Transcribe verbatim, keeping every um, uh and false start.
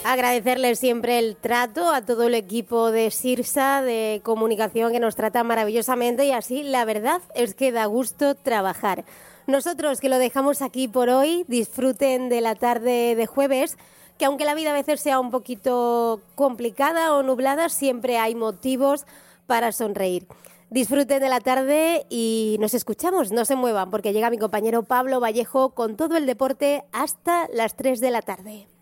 Agradecerles siempre el trato a todo el equipo de Sirsa, de comunicación, que nos trata maravillosamente y así la verdad es que da gusto trabajar. Nosotros que lo dejamos aquí por hoy, disfruten de la tarde de jueves, que aunque la vida a veces sea un poquito complicada o nublada, siempre hay motivos para sonreír. Disfruten de la tarde y nos escuchamos, no se muevan porque llega mi compañero Pablo Vallejo con todo el deporte hasta las tres de la tarde.